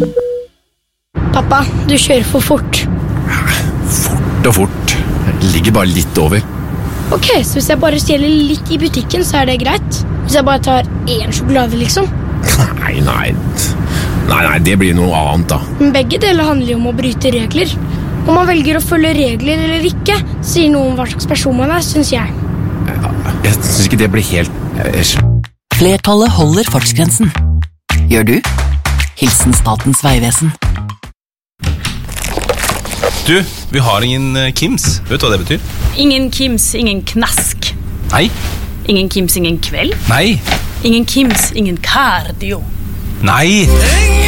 Pappa, du kjører for fort. Fort og fort. Jeg ligger bare litt over. Ok, så hvis jeg bare stjeler litt i butikken, så er det greit? Hvis jeg bare tar 1 sjokolade, liksom? Nei, det blir noe annet da. Men begge deler handler jo om å bryte regler. Om man velger å følge regler eller ikke, sier noe om hva slags person man er, synes jeg. Jeg synes ikke det blir helt... Flertallet holder fartsgrensen. Gjør du? Hilsen Statens vegvesen. Du, vi har ingen Kims. Vet du hva det betyr? Ingen Kims, ingen knask. Nei. Ingen Kims, ingen kveld. Nei. Ingen Kims, ingen cardio. Nei.